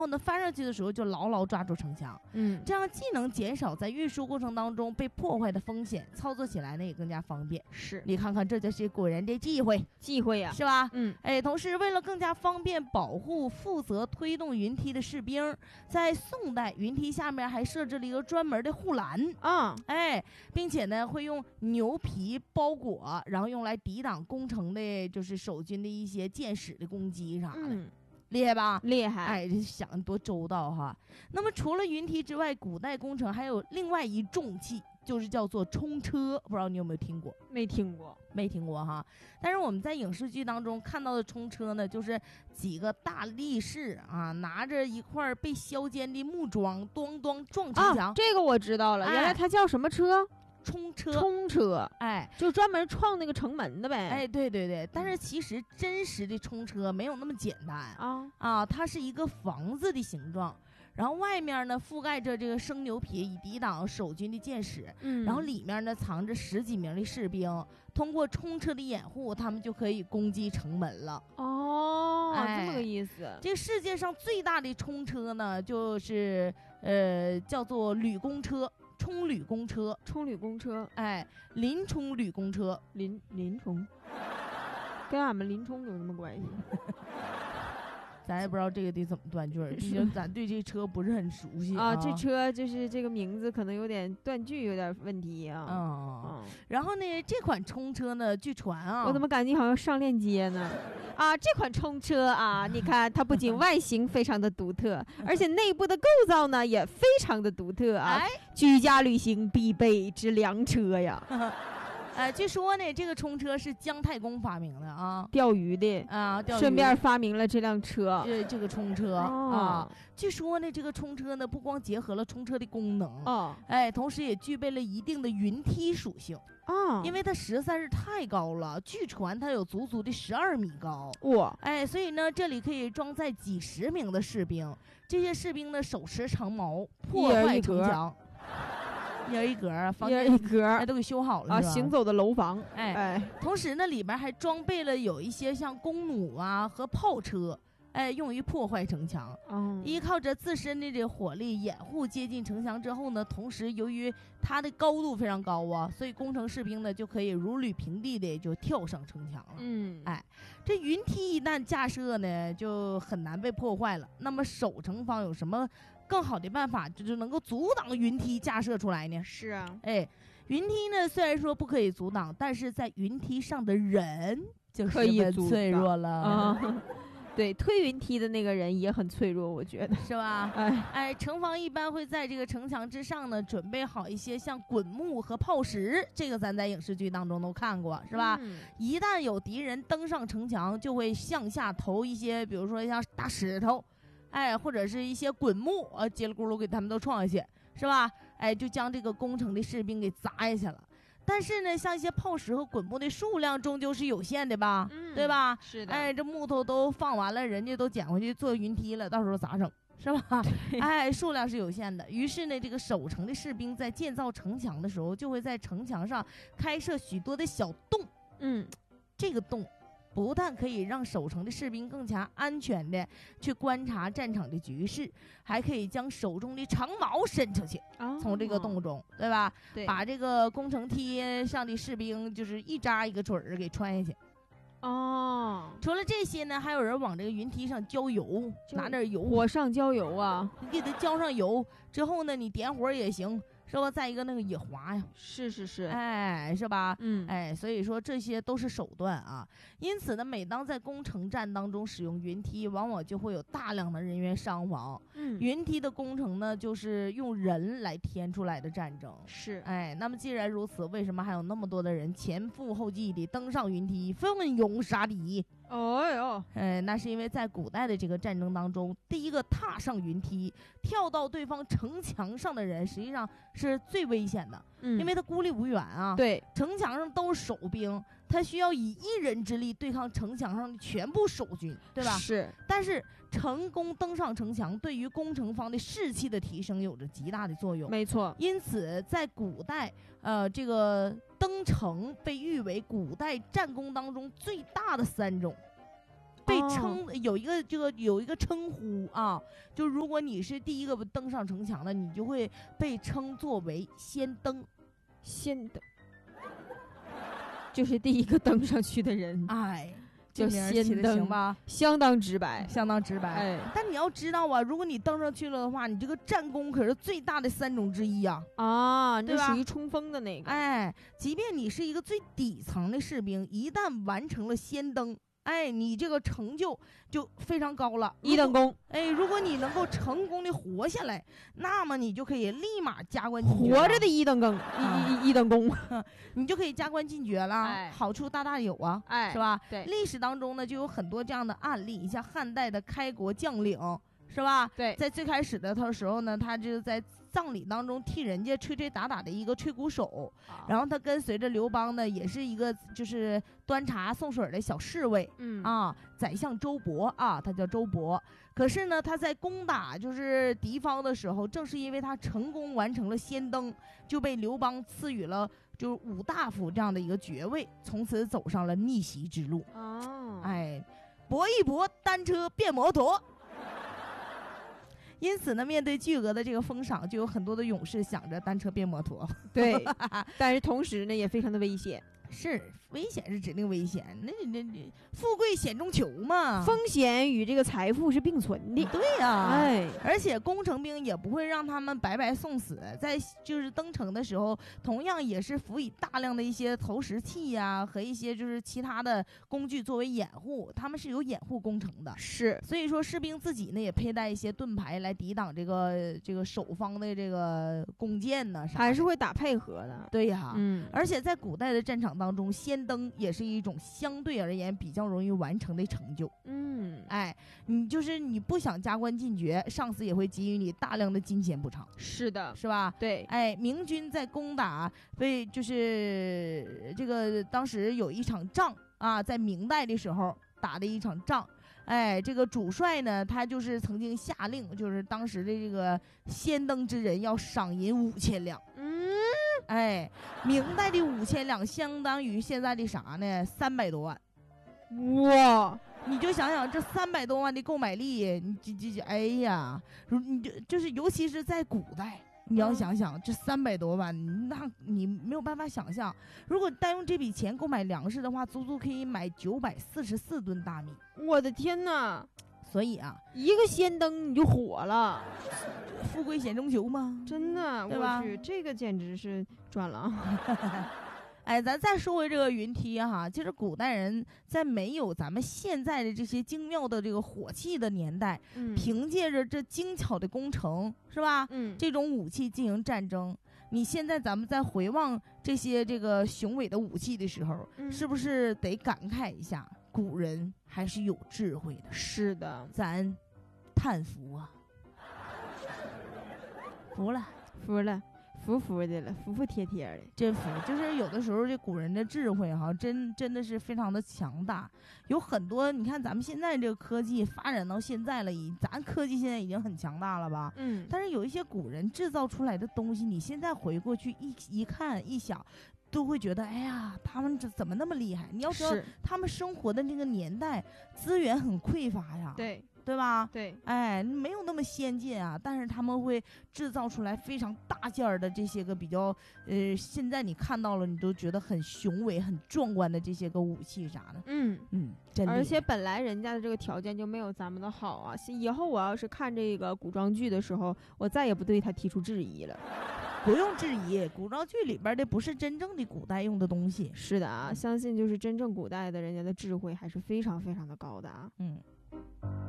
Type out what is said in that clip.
后呢，翻上去的时候就牢牢抓住城墙，这样既能减少在运输过程当中被破坏的风险，操作起来呢也更加方便。 是， 你看看，这就是古人的忌讳呀， 是吧？同时为了更加方便保护负责推动云梯的士兵，在宋代云梯下面还设置了一个专门的护栏啊， 并且呢会用牛皮包裹，然后用来抵挡攻城的就是守军的一些箭矢的攻击啥的。厉害吧？ 厉害！ 这想得多周到哈。那么除了云梯之外，古代工程还有另外一重器，就是叫做冲车，不知道你有没有听过？ 没听过哈。但是我们在影视剧当中看到的冲车呢，就是几个大力士啊，拿着一块被削尖的木桩，咣咣撞城墙。 这个我知道了，原来它叫什么车？ 冲车， 就专门创那个城门的呗。 对，但是其实真实的冲车没有那么简单它是一个房子的形状，然后外面呢覆盖着这个生牛皮，以抵挡守军的箭矢，然后里面呢藏着10几名的士兵，通过冲车的掩护，他们就可以攻击城门了。 这么个意思。 这个世界上最大的冲车呢，就是叫做吕公车。冲吕公车，林冲吕公车， 林冲，跟俺们林冲有什么关系？ 咱也不知道这个得怎么断句儿，毕竟咱对这车不是很熟悉这车就是这个名字可能有点断句，有点问题然后呢，这款冲车呢，据传我怎么感觉好像上链接呢？这款冲车你看它不仅外形非常的独特，而且内部的构造呢也非常的独特居家旅行必备之良车呀。 据说呢，这个冲车是姜太公发明的钓鱼的顺便发明了这辆车， 这个冲车据说呢，这个冲车呢不光结合了冲车的功能同时也具备了一定的云梯属性因为它实在是太高了，据传它有足足的12米高所以呢，这里可以装载几十名的士兵，这些士兵呢手持长矛破坏城墙。一人一格，房间都给修好了行走的楼房同时呢，里边还装备了有一些像弓弩和炮车，用于破坏城墙依靠着自身的这火力掩护接近城墙之后呢，同时由于它的高度非常高所以工程士兵呢就可以如履平地的就跳上城墙了这云梯一旦架设呢就很难被破坏了，那么守城方有什么更好的办法就是能够阻挡云梯架设出来呢？ 是云梯呢虽然说不可以阻挡，但是在云梯上的人就十分脆弱了对，推云梯的那个人也很脆弱，我觉得是吧？城防一般会在这个城墙之上呢，准备好一些像滚木和炮石，这个咱在影视剧当中都看过，是吧？一旦有敌人登上城墙，就会向下投一些，比如说像大石头，或者是一些滚木，叽里咕噜给他们都撞下去，是吧？就将这个攻城的士兵给砸下去了。但是呢，像一些炮石和滚木的数量终究是有限的吧，对吧？ 是的。 这木头都放完了，人家都捡回去做云梯了，到时候咋整？是吧？数量是有限的。于是呢，这个守城的士兵在建造城墙的时候，就会在城墙上开设许多的小洞。这个洞不但可以让守城的士兵更加安全的去观察战场的局势，还可以将手中的长矛伸出去，从这个洞中，对吧？ 对， 把这个攻城梯上的士兵就是一扎一个准儿给穿下去。除了这些呢，还有人往这个云梯上浇油，拿点油， 火上浇油你给它浇上油之后呢，你点火也行，是吧？再一个那个也滑呀， 是， 是吧？所以说这些都是手段因此呢，每当在攻城战当中使用云梯，往往就会有大量的人员伤亡。云梯的工程呢，就是用人来填出来的战争。 是， 那么既然如此，为什么还有那么多的人前赴后继地登上云梯，奋勇杀敌？那是因为在古代的这个战争当中，第一个踏上云梯跳到对方城墙上的人，实际上是最危险的，因为他孤立无援对， 城墙上都是守兵，他需要以一人之力对抗城墙上的全部守军，对吧？ 是。 但是成功登上城墙，对于攻城方的士气的提升有着极大的作用。 没错。 因此，在古代，这个登城被誉为古代战功当中最大的3种。 被称有一个称呼啊，就如果你是第一个登上城墙的，你就会被称作为先登。 先登就是第一个登上去的人， 哎， 叫先登， 行吧？ 相当直白， 相当直白。 哎， 但你要知道啊，如果你登上去了的话，你这个战功可是最大的3种之一啊！ 啊， 对吧？ 这属于冲锋的那个。 哎，即便你是一个最底层的士兵，一旦完成了先登，哎，你这个成就就非常高了 ，1等功。 哎，如果你能够成功的活下来，那么你就可以立马加官进爵。 活着的1等功，一等功， 你就可以加官进爵了。 哎， 好处大大有啊， 哎， 是吧？ 对， 历史当中呢，就有很多这样的案例，像汉代的开国将领，是吧？ 对， 在最开始的时候呢，他就在葬礼当中替人家吹吹打打的一个吹鼓手，然后他跟随着刘邦呢，也是一个就是端茶送水的小侍卫，宰相周勃啊，他叫周勃。可是呢，他在攻打就是敌方的时候，正是因为他成功完成了先登，就被刘邦赐予了就是武大夫这样的一个爵位，从此走上了逆袭之路。哎，搏一搏，单车变摩托。因此呢，面对巨额的这个封赏，就有很多的勇士想着单车变摩托。 对，但是同时呢，也非常的危险。 是危险是指定危险，那富贵险中求嘛， 风险与这个财富是并存的。 对呀， 哎， 而且攻城兵也不会让他们白白送死，在就是登城的时候，同样也是辅以大量的一些投石器呀和一些就是其他的工具作为掩护，他们是有掩护工程的。 是， 所以说士兵自己呢也佩戴一些盾牌来抵挡这个守方的这个弓箭呢， 还是会打配合的。 对呀，而且在古代的战场当中，先登也是一种相对而言比较容易完成的成就。哎，你不想加官进爵，上司也会给予你大量的金钱补偿。 是的， 是吧？ 对， 哎，明军在攻打就是这个当时有一场仗啊，在明代的时候打的一场仗。哎，这个主帅呢，他就是曾经下令，就是当时的这个先登之人要赏银5000两。哎，明代的5000两相当于现在的啥呢？300多万。 哇！ 你就想想这300多万的购买力，你哎呀，你就是尤其是在古代，你要想想这300多万，那你没有办法想象，如果单用这笔钱购买粮食的话，足足可以买944吨大米。 我的天哪！ 所以啊， 一个先登你就火了， 富贵险中求吗？ 真的， 对吧？ 我去，这个简直是赚了。 哎，咱再说回这个云梯哈，其实古代人在没有咱们现在的这些精妙的这个火器的年代，凭借着这精巧的工程，是吧？这种武器进行战争。你现在咱们在回望这些这个雄伟的武器的时候，是不是得感慨一下，古人还是有智慧的？ 是的， 咱叹服啊，服了， 服了。服服的了，服服帖帖的， 真服。就是有的时候这古人的智慧哈，真的是非常的强大。有很多，你看咱们现在这个科技发展到现在了，咱科技现在已经很强大了吧？但是有一些古人制造出来的东西，你现在回过去一看一想，都会觉得，哎呀，他们这怎么那么厉害？你要说他们生活的那个年代，资源很匮乏呀。对吧？ 对， 哎，没有那么先进啊，但是他们会制造出来非常大件儿的这些个比较，现在你看到了，你都觉得很雄伟、很壮观的这些个武器啥的。真厉害。 而且本来人家的这个条件就没有咱们的好啊。以后我要是看这个古装剧的时候，我再也不对他提出质疑了。 不用质疑，古装剧里边的不是真正的古代用的东西。 是的啊，相信就是真正古代的人家的智慧还是非常非常的高的啊。